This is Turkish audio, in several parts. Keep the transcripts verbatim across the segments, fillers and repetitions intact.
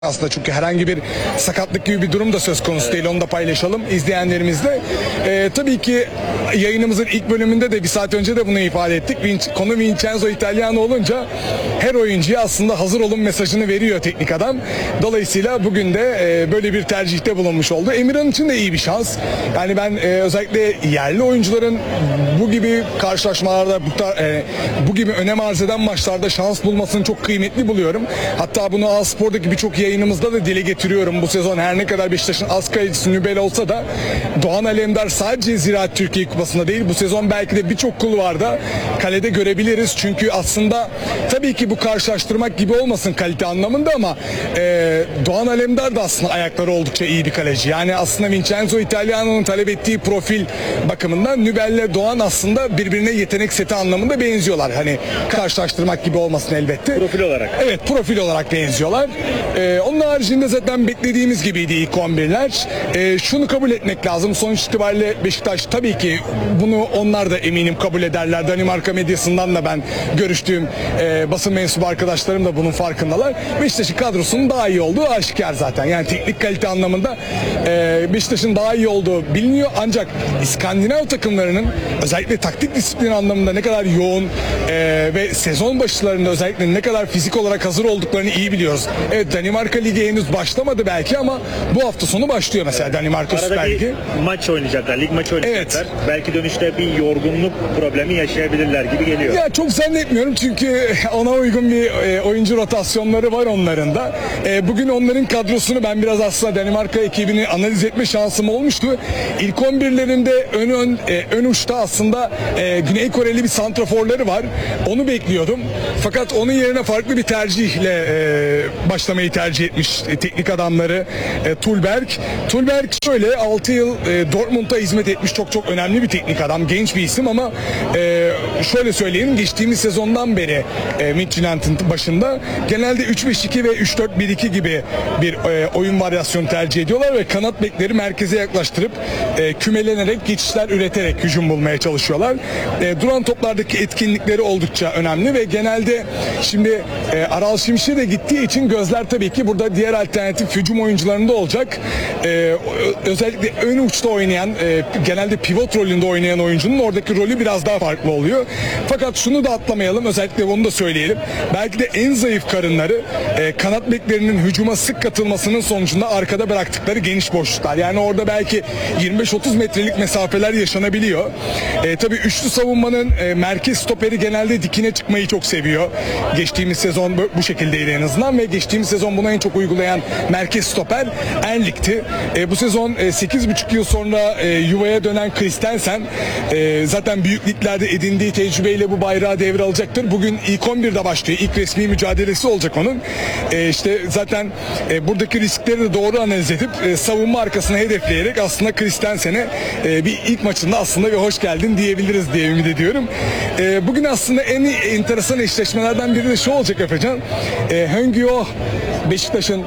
Aslında çünkü herhangi bir sakatlık gibi bir durum da söz konusu evet. değil. Onu da paylaşalım izleyenlerimizle. Ee, tabii ki yayınımızın ilk bölümünde de bir saat önce de bunu ifade ettik. Konu Vincenzo Italiano olunca her oyuncuya aslında hazır olun mesajını veriyor teknik adam. Dolayısıyla bugün de e, böyle bir tercihte bulunmuş oldu. Emirhan için de iyi bir şans. Yani ben e, özellikle yerli oyuncuların bu gibi karşılaşmalarda bu, e, bu gibi önem arz eden maçlarda şans bulmasını çok kıymetli buluyorum. Hatta bunu A-Spor'daki birçok yayınımızda da dile getiriyorum. Bu sezon her ne kadar Beşiktaş'ın az kalecisi Nübel olsa da Doğan Alemdar sadece Ziraat Türkiye Kupası'nda değil, bu sezon belki de birçok kulvarda kalede görebiliriz. Çünkü aslında tabii ki bu karşılaştırmak gibi olmasın kalite anlamında ama e, Doğan Alemdar da aslında ayakları oldukça iyi bir kaleci. Yani aslında Vincenzo Italiano'nun talep ettiği profil bakımından Nübel'le Doğan aslında birbirine yetenek seti anlamında benziyorlar. Hani karşılaştırmak gibi olmasın elbette. Profil olarak. Evet, profil olarak benziyorlar. E, onun haricinde zaten beklediğimiz gibiydi ilk on birler. E, şunu kabul etmek lazım. Sonuç itibariyle Beşiktaş tabii ki bunu onlar da eminim kabul ederler. Danimarka medyasından da ben görüştüğüm e, basın mensubu arkadaşlarım da bunun farkındalar. Beşiktaş'ın kadrosunun daha iyi olduğu aşikar zaten. Yani teknik kalite anlamında e, Beşiktaş'ın daha iyi olduğu biliniyor. Ancak İskandinav takımlarının özellikle taktik disiplin anlamında ne kadar yoğun e, ve sezon başlarında özellikle ne kadar fizik olarak hazır olduklarını iyi biliyoruz. Evet, Danimarka Ligi henüz başlamadı belki ama bu hafta sonu başlıyor mesela evet. Danimarka Arada Süper Ligi. Maç oynayacaklar, lig maçı oynayacaklar. Evet. Belki dönüşte bir yorgunluk problemi yaşayabilirler gibi geliyor. Ya çok zannetmiyorum çünkü ona uygun bir e, oyuncu rotasyonları var onların da. E, bugün onların kadrosunu ben biraz aslında Danimarka ekibini analiz etme şansım olmuştu. İlk on birlerinde ön ön, e, ön uçta aslında e, Güney Koreli bir santraforları var. Onu bekliyordum. Fakat onun yerine farklı bir tercihle e, başlamayı tercih etmiş e, teknik adamları e, Tulberg. Tulberg şöyle altı yıl e, Dortmund'a hizmet etmiş çok çok önemli bir teknik adam. Genç bir isim ama e, şöyle söyleyeyim, geçtiğimiz sezondan beri e, Midtjylland'ın başında genelde üç beş iki ve üç dört bir iki gibi bir e, oyun varyasyonu tercih ediyorlar ve kanat bekleri merkeze yaklaştırıp e, kümelenerek geçişler üreterek hücum bulmaya çalışıyorlar. E, duran toplardaki etkinlikleri oldukça önemli ve genelde şimdi e, Aral Şimşek'e de gittiği için gözler tabii ki burada diğer alternatif hücum oyuncularında olacak. Ee, özellikle ön uçta oynayan, e, genelde pivot rolünde oynayan oyuncunun oradaki rolü biraz daha farklı oluyor. Fakat şunu da atlamayalım, özellikle onu da söyleyelim. Belki de en zayıf karınları e, kanat beklerinin hücuma sık katılmasının sonucunda arkada bıraktıkları geniş boşluklar. Yani orada belki yirmi beş otuz metrelik mesafeler yaşanabiliyor. E, tabii üçlü savunmanın e, merkez stoperi genelde dikine çıkmayı çok seviyor. Geçtiğimiz sezon bu şekildeydi en azından ve geçtiğimiz sezon buna en çok uygulayan merkez stoper Erlik'ti. E, bu sezon e, sekiz buçuk yıl sonra e, yuvaya dönen Christensen e, zaten büyük liglerde edindiği tecrübeyle bu bayrağı devralacaktır. Bugün ilk on birde başlıyor. İlk resmi mücadelesi olacak onun. E, işte zaten e, buradaki riskleri de doğru analiz edip e, savunma arkasına hedefleyerek aslında Christensen'e e, bir ilk maçında aslında bir hoş geldin diyebiliriz diye ümit ediyorum. E, bugün aslında en enteresan eşleşmelerden biri de şu olacak Efecan. E, Höngyo Beşiktaş'ın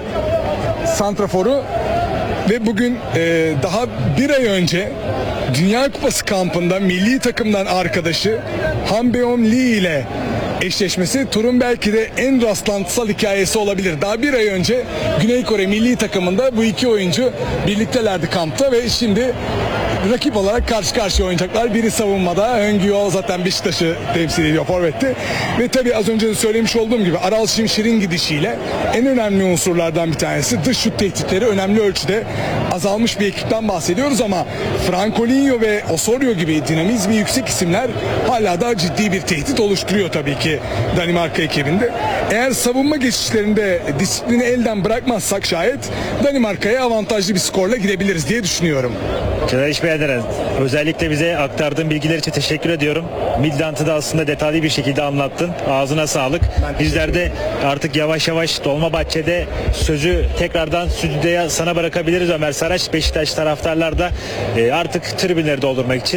santraforu ve bugün e, daha bir ay önce Dünya Kupası kampında milli takımdan arkadaşı Han Beom Lee ile eşleşmesi turun belki de en rastlantısal hikayesi olabilir. Daha bir ay önce Güney Kore milli takımında bu iki oyuncu birliktelerdi kampta ve şimdi rakip olarak karşı karşıya oynayacaklar. Biri savunmada, Höngyo zaten Beşiktaş'ı temsil ediyor forvetti. Ve tabii az önce de söylemiş olduğum gibi Aral Şimşek'in gidişiyle en önemli unsurlardan bir tanesi dış şut tehditleri önemli ölçüde azalmış bir ekipten bahsediyoruz ama Francolinho ve Osorio gibi dinamizmi yüksek isimler hala da ciddi bir tehdit oluşturuyor tabii ki Danimarka ekibinde. Eğer savunma geçişlerinde disiplini elden bırakmazsak şayet Danimarka'ya avantajlı bir skorla gidebiliriz diye düşünüyorum. Caner İşbeğendiren, özellikle bize aktardığın bilgiler için teşekkür ediyorum. Midtjylland'ı da aslında detaylı bir şekilde anlattın. Ağzına sağlık. Bizler de artık yavaş yavaş Dolmabahçe'de sözü tekrardan stüdyoya sana bırakabiliriz Ömer Saraç. Beşiktaş taraftarlar da e, artık tribünleri doldurmak için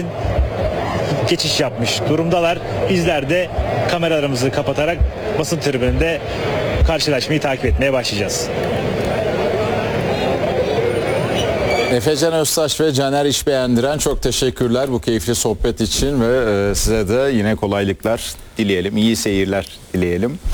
geçiş yapmış durumdalar. Bizler de kameralarımızı kapatarak basın tribününde karşılaşmayı takip etmeye başlayacağız. Efecan Öztaş ve Caner İşbeğendiren, çok teşekkürler bu keyifli sohbet için ve size de yine kolaylıklar dileyelim, iyi seyirler dileyelim.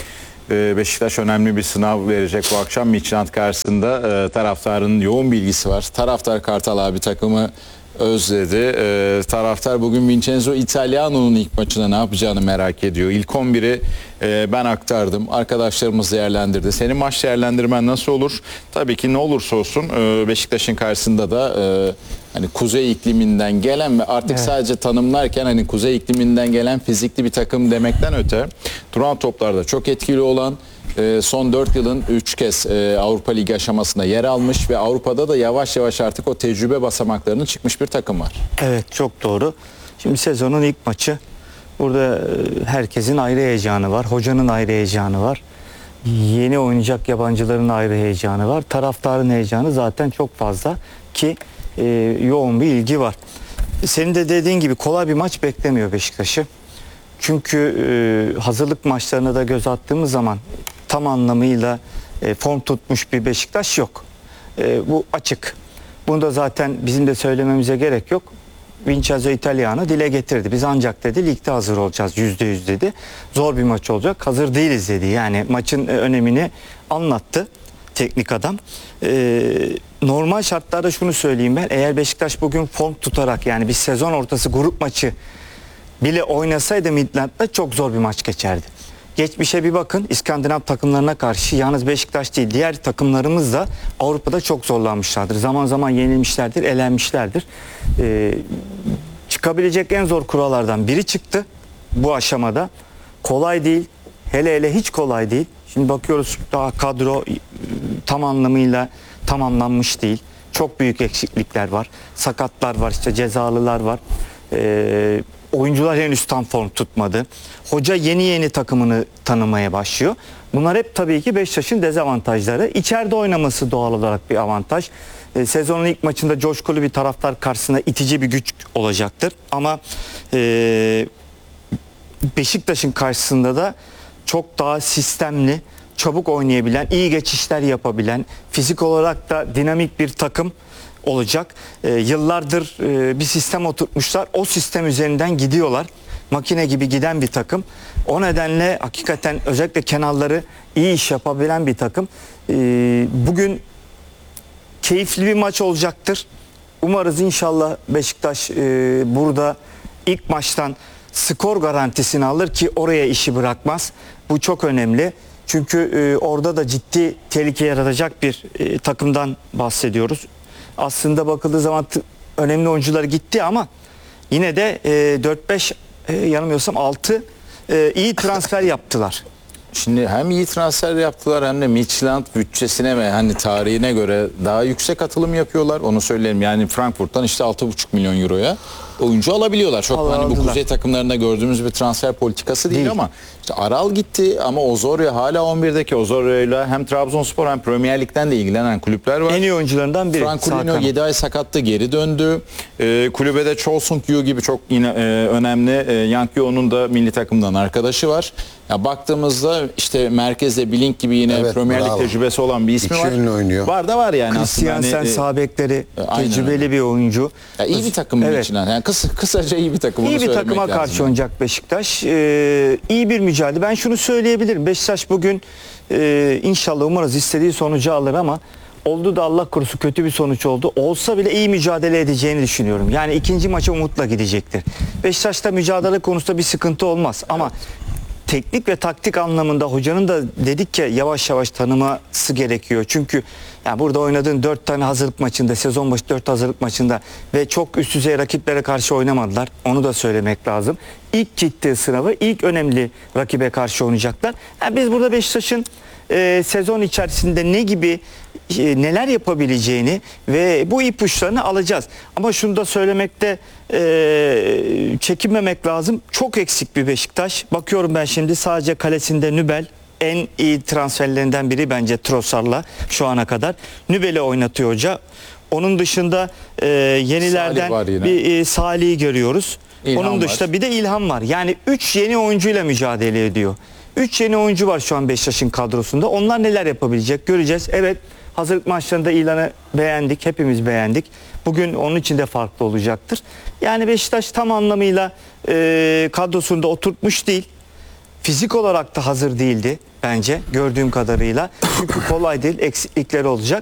Ee, Beşiktaş önemli bir sınav verecek bu akşam Midtjylland karşısında. Ee, taraftarın yoğun bilgisi var. Taraftar Kartal abi takımı özledi. Ee, taraftar bugün Vincenzo Italiano'nun ilk maçına ne yapacağını merak ediyor. İlk on biri e, ben aktardım. Arkadaşlarımız değerlendirdi. Senin maç değerlendirmen nasıl olur? Tabii ki ne olursa olsun e, Beşiktaş'ın karşısında da e, hani kuzey ikliminden gelen ve artık Evet. sadece tanımlarken hani kuzey ikliminden gelen fizikli bir takım demekten öte duran toplarda çok etkili olan, e, son dört yılın üç kez e, Avrupa Ligi aşamasında yer almış ve Avrupa'da da yavaş yavaş artık o tecrübe basamaklarının çıkmış bir takım var. Evet, çok doğru. Şimdi sezonun ilk maçı. Burada e, herkesin ayrı heyecanı var. Hocanın ayrı heyecanı var. Yeni oynayacak yabancıların ayrı heyecanı var. Taraftarın heyecanı zaten çok fazla ki e, yoğun bir ilgi var. Senin de dediğin gibi kolay bir maç beklemiyor Beşiktaş'ı. Çünkü e, hazırlık maçlarına da göz attığımız zaman tam anlamıyla e, form tutmuş bir Beşiktaş yok. E, bu açık. Bunu da zaten bizim de söylememize gerek yok. Vincenzo Italiano dile getirdi. Biz ancak dedi ligde hazır olacağız yüzde yüz dedi. Zor bir maç olacak. Hazır değiliz dedi. Yani maçın önemini anlattı teknik adam. Ee, normal şartlarda şunu söyleyeyim ben. Eğer Beşiktaş bugün form tutarak yani bir sezon ortası grup maçı bile oynasaydı Midtjylland'da çok zor bir maç geçerdi. Geçmişe bir bakın, İskandinav takımlarına karşı yalnız Beşiktaş değil diğer takımlarımız da Avrupa'da çok zorlanmışlardır. Zaman zaman yenilmişlerdir, elenmişlerdir. Ee, çıkabilecek en zor kurallardan biri çıktı bu aşamada. Kolay değil, hele hele hiç kolay değil. Şimdi bakıyoruz daha kadro e, tam anlamıyla tamamlanmış değil. Çok büyük eksiklikler var. Sakatlar var, işte cezalılar var. Ee, oyuncular henüz tam form tutmadı. Hoca yeni yeni takımını tanımaya başlıyor. Bunlar hep tabii ki Beşiktaş'ın dezavantajları. İçeride oynaması doğal olarak bir avantaj. Ee, sezonun ilk maçında coşkulu bir taraftar karşısında itici bir güç olacaktır. Ama e, Beşiktaş'ın karşısında da çok daha sistemli, çabuk oynayabilen, iyi geçişler yapabilen, fizik olarak da dinamik bir takım olacak. Ee, yıllardır e, bir sistem oturtmuşlar. O sistem üzerinden gidiyorlar. Makine gibi giden bir takım. O nedenle hakikaten özellikle kenarları iyi iş yapabilen bir takım. Ee, bugün keyifli bir maç olacaktır. Umarız inşallah Beşiktaş e, burada ilk maçtan skor garantisini alır ki oraya işi bırakmaz. Bu çok önemli. Çünkü e, orada da ciddi tehlike yaratacak bir e, takımdan bahsediyoruz. Aslında bakıldığı zaman t- önemli oyuncular gitti ama yine de e, dört beş e, yanılmıyorsam altı e, iyi transfer yaptılar. Şimdi hem iyi transfer yaptılar hem de Midtjylland bütçesine ve hani tarihine göre daha yüksek atılım yapıyorlar. Onu söyleyelim. Yani Frankfurt'tan işte altı buçuk milyon euroya oyuncu alabiliyorlar. Çok Allah hani bu aldılar. kuzey takımlarında gördüğümüz bir transfer politikası değil, Değil. ama işte Aral gitti ama Ozorya hala on birdeki. Ozoryo'yla hem Trabzonspor hem Premier Lig'den de ilgilenen kulüpler var. En iyi oyuncularından biri. Frankulino yedi ay sakattı, geri döndü. Ee, kulübede Chol Sung-yu gibi çok yine e, önemli e, Yang Yo'nun da milli takımdan arkadaşı var. Ya baktığımızda işte merkezde Blink gibi yine Evet, Premier Lig bravo. tecrübesi olan bir ismi İki var. yönlü oynuyor. Var da var yani Christian aslında. Sen Hani, e, sağ bekleri aynen tecrübeli öyle. bir oyuncu. ya iyi bir takım Evet. Midtjylland. Yani kısa, kısaca iyi bir takım. İyi onu bir söylemek takıma lazım. karşı oynayacak Beşiktaş. Ee, iyi bir mücadele. Ben şunu söyleyebilirim. Beşiktaş bugün e, inşallah umarız istediği sonucu alır ama oldu da Allah korusun kötü bir sonuç oldu. Olsa bile iyi mücadele edeceğini düşünüyorum. Yani ikinci maça umutla gidecektir. Beşiktaş'ta mücadele konusunda bir sıkıntı olmaz ama teknik ve taktik anlamında hocanın da dedik ya yavaş yavaş tanıması gerekiyor. Çünkü yani burada oynadığın dört tane hazırlık maçında, sezon başı dört hazırlık maçında ve çok üst düzey rakiplere karşı oynamadılar. Onu da söylemek lazım. İlk ciddi sınavı, ilk önemli rakibe karşı oynayacaklar. Yani biz burada Beşiktaş'ın e, sezon içerisinde ne gibi e, neler yapabileceğini ve bu ipuçlarını alacağız. Ama şunu da söylemekte e, çekinmemek lazım. Çok eksik bir Beşiktaş. Bakıyorum ben şimdi sadece kalesinde Nübel. En iyi transferlerinden biri bence Trossard'la şu ana kadar. Nübel'i oynatıyor hoca. Onun dışında e, yenilerden Salih var yine. bir e, Salih'i görüyoruz. İlhan Onun dışında var. bir de İlhan var. Yani üç yeni oyuncuyla mücadele ediyor. üç yeni oyuncu var şu an Beşiktaş'ın kadrosunda. Onlar neler yapabilecek göreceğiz. Evet, hazırlık maçlarında İlhan'ı beğendik. Hepimiz beğendik. Bugün onun için de farklı olacaktır. Yani Beşiktaş tam anlamıyla e, kadrosunda oturtmuş değil. Fizik olarak da hazır değildi bence gördüğüm kadarıyla. Çünkü kolay değil, eksiklikleri olacak.